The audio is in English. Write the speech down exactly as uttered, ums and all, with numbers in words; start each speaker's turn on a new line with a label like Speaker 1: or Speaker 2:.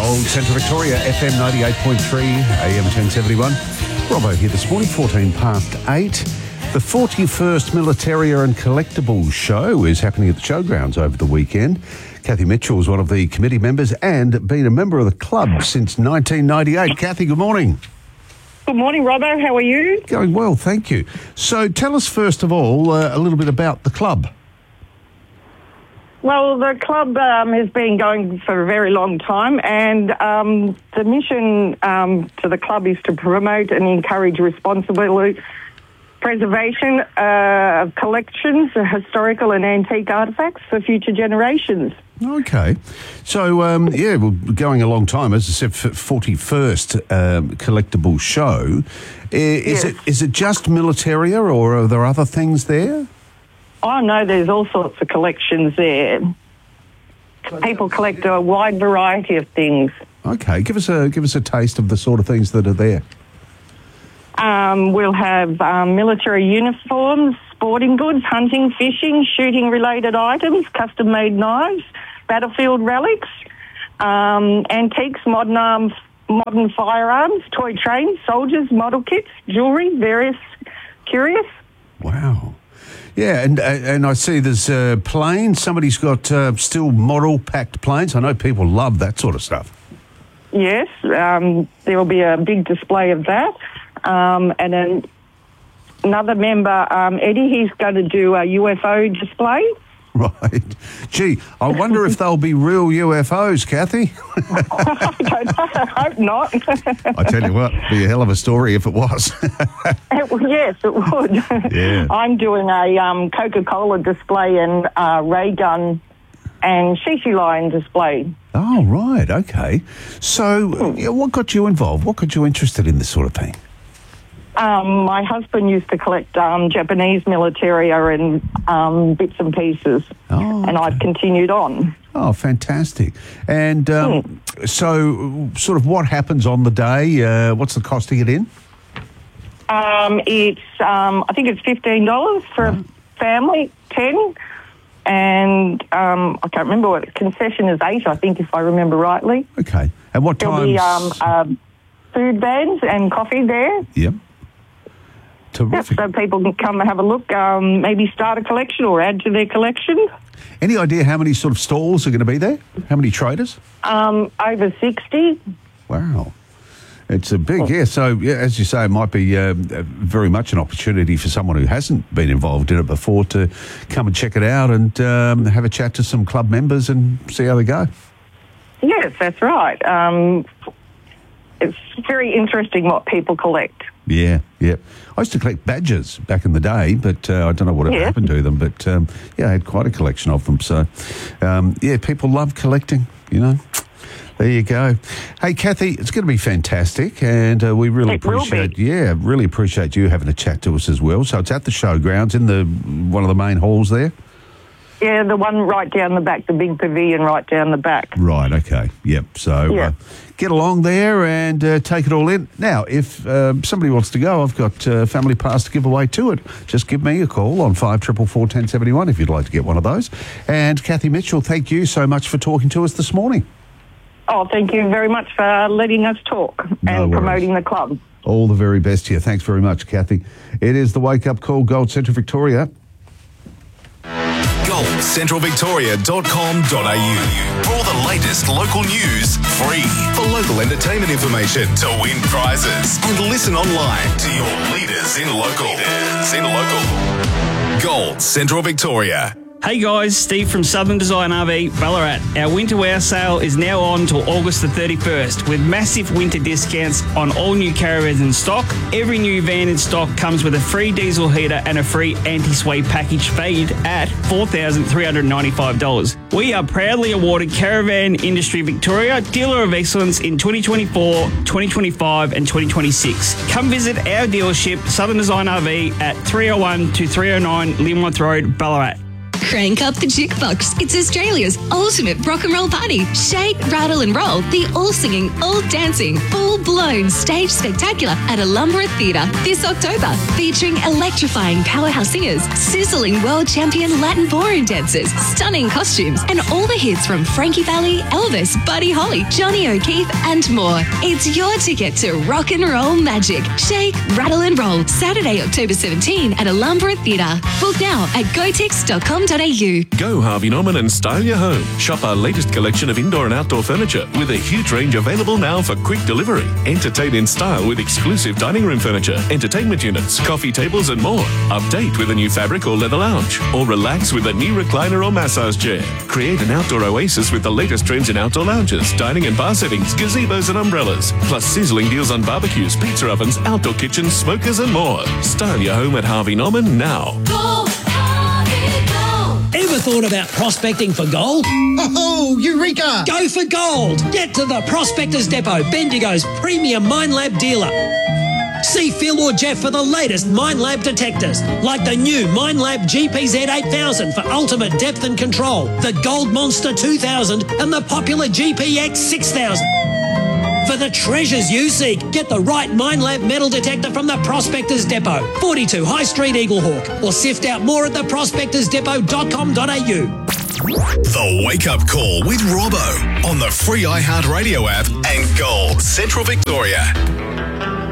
Speaker 1: Gold Central Victoria, F M ninety-eight point three, A M ten seventy-one. Robbo here this morning, fourteen past eight. The forty-first Militaria and Collectibles Show is happening at the Showgrounds over the weekend. Kathy Mitchell is one of the committee members and been a member of the club since nineteen ninety-eight. Kathy, good morning.
Speaker 2: Good morning, Robbo. How are you?
Speaker 1: Going well, thank you. So tell us first of all uh, a little bit about the club.
Speaker 2: Well, the club um, has been going for a very long time, and um, the mission um, to the club is to promote and encourage responsible preservation uh, of collections of historical and antique artefacts for future generations.
Speaker 1: Okay. So, um, yeah, we're going a long time. As I said, forty-first um, collectible show. Is,
Speaker 2: yes.
Speaker 1: it, is it just Militaria, or are there other things there?
Speaker 2: Oh, no, there's all sorts of collections there. People collect a wide variety of things.
Speaker 1: Okay, give us a give us a taste of the sort of things that are there.
Speaker 2: Um, we'll have um, military uniforms, sporting goods, hunting, fishing, shooting-related items, custom-made knives, battlefield relics, um, antiques, modern arms, modern firearms, toy trains, soldiers, model kits, jewellery, various curious.
Speaker 1: Wow. Yeah, and and I see there's uh, planes. Somebody's got uh, still model-packed planes. I know people love that sort of stuff.
Speaker 2: Yes, um, there will be a big display of that. Um, and then another member, um, Eddie, he's going to do a U F O display.
Speaker 1: Right. Gee, I wonder if they'll be real U F Os, Kathy.
Speaker 2: I don't know. I hope not.
Speaker 1: I tell you what, it'd be a hell of a story if it was.
Speaker 2: it, yes, it would.
Speaker 1: Yeah.
Speaker 2: I'm doing a um, Coca-Cola display and uh, ray gun and Shishi Lion display.
Speaker 1: Oh, right, okay. So yeah, what got you involved? What got you interested in this sort of thing?
Speaker 2: Um, my husband used to collect um, Japanese militaria and um, bits and pieces,
Speaker 1: oh,
Speaker 2: and
Speaker 1: okay.
Speaker 2: I've continued on.
Speaker 1: Oh, fantastic. And um, mm. so sort of what happens on the day? Uh, what's the cost to get in?
Speaker 2: Um, it's, um, I think it's fifteen dollars for oh. a family, ten, and um, I can't remember what, concession is eight, I think, if I remember rightly.
Speaker 1: Okay. And what times?
Speaker 2: There'll be um, uh, food vans and coffee there.
Speaker 1: Yep. Terrific.
Speaker 2: Yep, so people can come and have a look, um, maybe start a collection or add to their collection.
Speaker 1: Any idea how many sort of stalls are going to be there? How many traders?
Speaker 2: Um, over sixty.
Speaker 1: Wow. It's a big, yeah. So, yeah, as you say, it might be uh, very much an opportunity for someone who hasn't been involved in it before to come and check it out and um, have a chat to some club members and see how they go.
Speaker 2: Yes, that's right. Um, it's very interesting what people collect.
Speaker 1: Yeah, yeah. I used to collect badges back in the day, but uh, I don't know what
Speaker 2: yeah.
Speaker 1: happened to them. But, um, yeah, I had quite a collection of them. So, um, yeah, people love collecting, you know. There you go. Hey, Kathy, it's going to be fantastic, and uh, we really
Speaker 2: it
Speaker 1: appreciate, yeah, really appreciate you having a chat to us as well. So it's at the showgrounds in the one of the main halls there.
Speaker 2: Yeah, the one right down the back, the big pavilion right down the back.
Speaker 1: Right, okay, yep. So
Speaker 2: yeah.
Speaker 1: uh, get along there and uh, take it all in. Now, if uh, somebody wants to go, I've got a uh, family pass to give away to it. Just give me a call on five four four, one zero seven one if you'd like to get one of those. And Kathy Mitchell, thank you so much for talking to us this morning.
Speaker 2: Oh, thank you very much for letting us talk
Speaker 1: no
Speaker 2: and
Speaker 1: worries.
Speaker 2: promoting the club.
Speaker 1: All the very best to you. Thanks very much, Kathy. It is the Wake Up Call, Gold Central Victoria.
Speaker 3: gold central victoria dot com dot a u. For all the latest local news, free. For local entertainment information, to win prizes, and listen online to your leaders in local. Leaders in local. Gold Central Victoria.
Speaker 4: Hey guys, Steve from Southern Design R V, Ballarat. Our winter wear sale is now on till August the thirty-first with massive winter discounts on all new caravans in stock. Every new van in stock comes with a free diesel heater and a free anti-sway package valued at four thousand three hundred ninety-five dollars. We are proudly awarded Caravan Industry Victoria Dealer of Excellence in twenty twenty-four, twenty twenty-five and twenty twenty-six. Come visit our dealership, Southern Design R V at three oh one to three oh nine Linworth Road, Ballarat.
Speaker 5: Crank up the jukebox. It's Australia's ultimate rock and roll party. Shake, rattle and roll. The all-singing, all-dancing, full-blown stage spectacular at Alumbra Theatre this October. Featuring electrifying powerhouse singers, sizzling world champion Latin ballroom dancers, stunning costumes, and all the hits from Frankie Valli, Elvis, Buddy Holly, Johnny O'Keefe, and more. It's your ticket to rock and roll magic. Shake, rattle and roll. Saturday, October seventeenth at Alumbra Theatre. Book now at gotix dot com dot a u.
Speaker 6: Go Harvey Norman and style your home. Shop our latest collection of indoor and outdoor furniture with a huge range available now for quick delivery. Entertain in style with exclusive dining room furniture, entertainment units, coffee tables and more. Update with a new fabric or leather lounge, or relax with a new recliner or massage chair. Create an outdoor oasis with the latest trends in outdoor lounges, dining and bar settings, gazebos and umbrellas, plus sizzling deals on barbecues, pizza ovens, outdoor kitchens, smokers and more. Style your home at Harvey Norman now.
Speaker 7: Go, Harvey, go. Ever thought about prospecting for gold?
Speaker 8: Oh, Eureka!
Speaker 7: Go for gold. Get to the Prospectors Depot, Bendigo's premium Minelab dealer. See Phil or Jeff for the latest Minelab detectors, like the new Minelab G P Z eight thousand for ultimate depth and control, the Gold Monster two thousand and the popular G P X six thousand. For the treasures you seek, get the right Minelab metal detector from the Prospectors Depot, forty-two High Street, Eaglehawk, or sift out more at the prospectors depot dot com dot a u.
Speaker 3: The Wake Up Call with Robbo on the free iHeartRadio app and Gold Central Victoria.